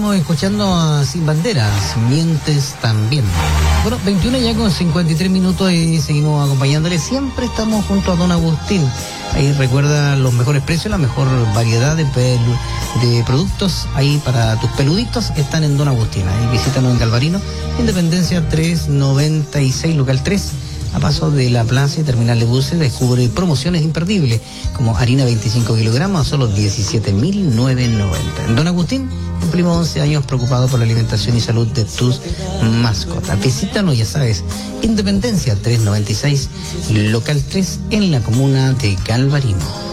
estamos escuchando a Sin Banderas, Mientes también. Bueno, 21 ya con 53 minutos y seguimos acompañándole. Siempre estamos junto a Don Agustín. Ahí recuerda los mejores precios, la mejor variedad de productos. Ahí para tus peluditos están en Don Agustín. Ahí visítanos en Galvarino, Independencia 396, local 3. A paso de la plaza y terminal de buses, descubre promociones imperdibles, como harina 25 kilogramos a solo 17.990. En Don Agustín cumplimos 11 años preocupados por la alimentación y salud de tus mascotas. Visítanos, ya sabes, Independencia 396, local 3, en la comuna de Galvarino.